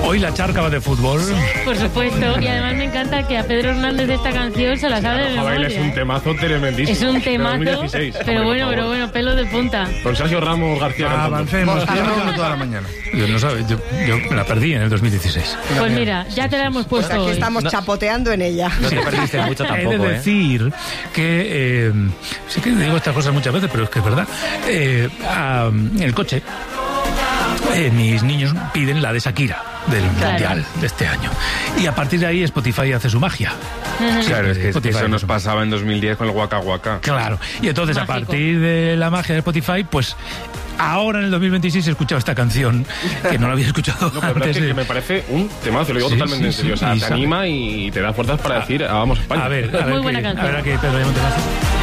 Hoy la charca va de fútbol. Por supuesto, y además me encanta que a Pedro Hernández de esta canción se la sabe de memoria. Es un temazo tremendísimo. Es un temazo, 2016, pero bueno, pelo de punta. Con Sergio Ramos García. Avancemos, toda la mañana. Yo no sabes, yo me la perdí en el 2016. Pues mira, ya te la hemos puesto Aquí hoy. estamos chapoteando en ella. No te perdiste mucho tampoco, He de decir que, sí que digo estas cosas muchas veces, pero es que es verdad, en el coche, mis niños piden la de Shakira, del Mundial de este año. Y a partir de ahí Spotify hace su magia. Claro, es que Spotify eso nos hace su pasaba en 2010 con el Waka Waka. Claro, y entonces Mágico. a partir de la magia de Spotify, pues ahora en el 2026 he escuchado esta canción, que no la había escuchado No, pero antes es que de... me parece un temazo, lo digo totalmente en serio. O sea, y te sabe. anima y te da fuerzas para decir, vamos a España. A ver, Muy buena canción. A ver, que Pedro Llamo temazo.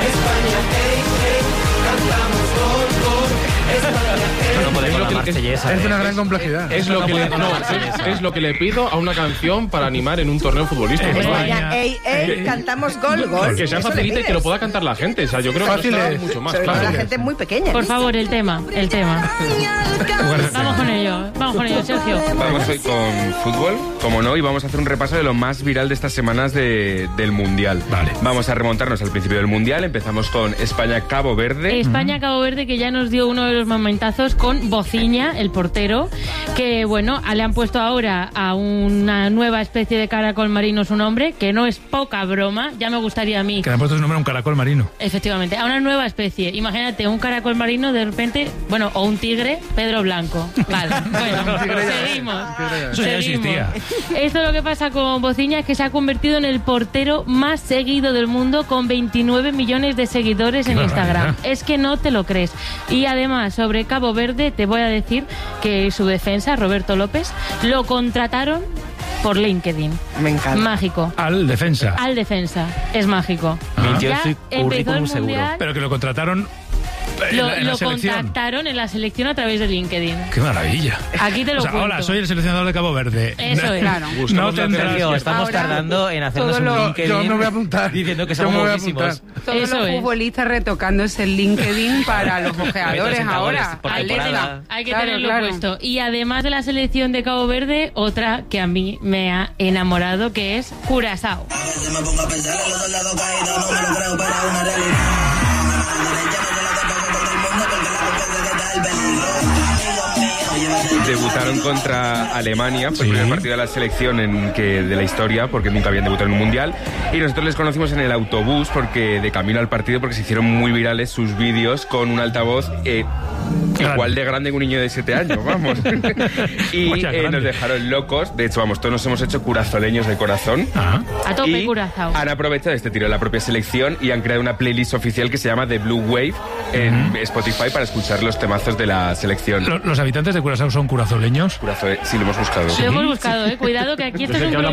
No podemos la marsellesa. Es de una gran complejidad. Es lo, que le, es lo que le pido a una canción para animar en un torneo futbolístico. Pues Vaya, cantamos gol. Que sea Eso le facilita y pides. que lo pueda cantar la gente. O sea, yo creo que Fácil está es. mucho más Sobre todo claro. la gente muy pequeña. Por favor, el tema. Vamos con ello, Sergio. Vamos hoy con fútbol, como no, y vamos a hacer un repaso de lo más viral de estas semanas del Mundial. Vale. Vamos a remontarnos al principio del Mundial. Empezamos con España-Cabo Verde. España-Cabo Verde, que ya nos dio uno de los momentazos con Bociña, el portero, que bueno, le han puesto ahora a una nueva especie de caracol marino su nombre, que no es poca broma, ya me gustaría a mí. Que le han puesto su nombre a un caracol marino. Efectivamente, a una nueva especie. Imagínate, un caracol marino de repente, bueno, o un tigre, Pedro Blanco. Vale, bueno, seguimos. Eso ya existía. Esto lo que pasa con Bociña es que se ha convertido en el portero más seguido del mundo con 29 millones de seguidores en Instagram. barbaridad. Es que no te lo crees. Y además, sobre Cabo Verde, te voy a decir que su defensa, Roberto López, lo contrataron por LinkedIn. Me encanta. Mágico. Al defensa. Al defensa. Es mágico. Mintió en Ya su empezó el currículum seguro. Mundial. Pero que lo contrataron en Lo, la lo selección. contactaron en la selección a través de LinkedIn. ¡Qué maravilla! Aquí te lo O sea, cuento. hola, soy el seleccionador de Cabo Verde. Eso es. Claro. No tendrás... Sergio, estamos Ahora, tardando en hacernos todo un lo- LinkedIn yo me voy a apuntar. diciendo que Yo somos me voy a buenísimos. apuntar. Todos Eso los es. futbolistas retocándose el LinkedIn para los ojeadores 180 goles ahora. por Atletas. temporada. Hay que Claro, tenerlo claro. puesto. Y además de la selección de Cabo Verde, otra que a mí me ha enamorado, que es Curazao. Debutaron contra Alemania, fue el primer partido de la selección de la historia, porque nunca habían debutado en un mundial. Y nosotros les conocimos en el autobús, porque de camino al partido, porque se hicieron muy virales sus vídeos con un altavoz igual de grande que un niño de 7 años, vamos. Y Vaya grande. nos dejaron locos. De hecho, vamos, todos nos hemos hecho curazoleños de corazón. Ah. A tope, Y Curazao. han aprovechado este tiro de la propia selección y han creado una playlist oficial que se llama The Blue Wave en Spotify para escuchar los temazos de la selección. Los habitantes de Curazao son curazoleños. Sí, lo hemos buscado. Lo hemos buscado, cuidado que aquí esto es un